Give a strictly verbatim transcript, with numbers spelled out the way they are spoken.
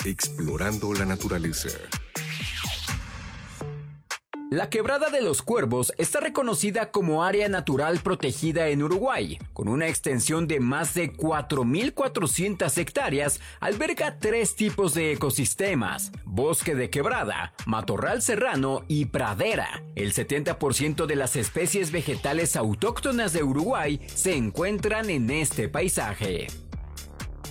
Explorando la naturaleza. La Quebrada de los Cuervos está reconocida como área natural protegida en Uruguay. Con una extensión de más de cuatro mil cuatrocientas hectáreas, alberga tres tipos de ecosistemas: bosque de quebrada, matorral serrano y pradera. El setenta por ciento de las especies vegetales autóctonas de Uruguay se encuentran en este paisaje.